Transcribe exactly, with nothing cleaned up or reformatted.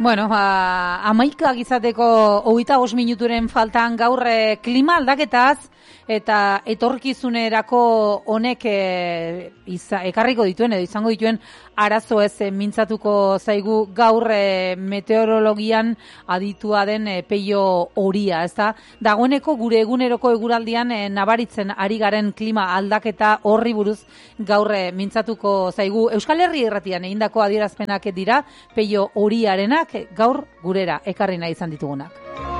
Bueno, ba, amaikak izateko hogeita bost minuturen faltan gaur e, klima aldaketaz eta etorkizunerako honek e, iza, ekarriko dituen edo izango dituen arazo ez e, mintzatuko zaigu gaur e, meteorologian aditua den e, Peio Oria, ezta? Dagoeneko gure eguneroko eguraldian e, nabaritzen ari garen klima aldaketa horri buruz gaur e, mintzatuko zaigu. Euskal Herri Irratian egindako adierazpenak dira Peio Oriarenak gaur gurera ekarri nahi izan ditugunak.